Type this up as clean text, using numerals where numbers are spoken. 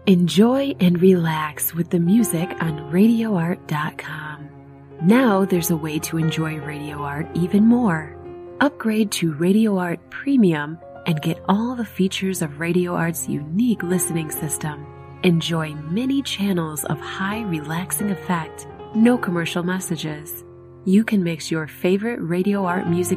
Enjoy and relax with the music on RadioArt.com. Now there's a way to enjoy Radio Art even more. Upgrade to Radio Art Premium and get all the features of Radio Art's unique listening system. Enjoy many channels of high relaxing effect, no commercial messages. You can mix your favorite Radio Art music